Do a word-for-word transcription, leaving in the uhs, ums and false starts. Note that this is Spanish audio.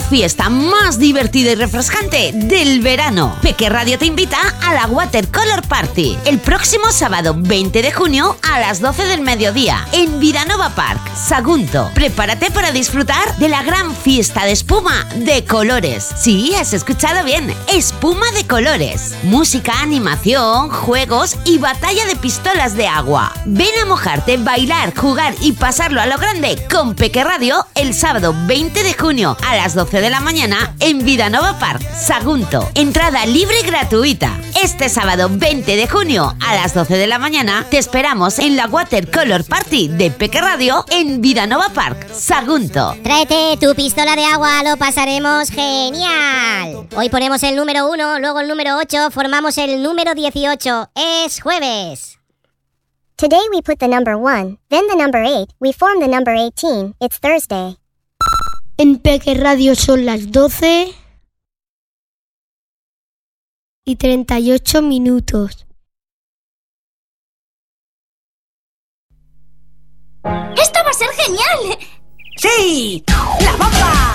fiesta más divertida y refrescante del verano. Peque Radio te invita a la Watercolor Party el próximo sábado veinte de junio a las doce del mediodía en Vidanova Park, Sagunto. Prepárate para disfrutar de la gran fiesta de espuma de colores. Sí, has escuchado bien, espuma de colores. Música, animación, juegos y batalla de pistolas de agua. Ven a mojarte, bailar, jugar y pasarlo a lo grande con Peque Radio el sábado veinte de junio a las doce de la mañana en Vidanova Park, Sagunto. Entrada libre y gratuita. Este sábado veinte de junio a las doce de la mañana te esperamos en la Watercolor Party de Peque Radio en Vidanova Park, Sagunto. Tráete tu pistola de agua, lo pasaremos genial. Hoy ponemos el número uno, luego el número ocho, formamos el número dieciocho. Es jueves. Today we put the number one, then the number eight, we form the number eighteen. It's Thursday. En Peque Radio son las doce y treinta y ocho minutos. ¡Esto va a ser genial! ¡Sí! ¡La bomba!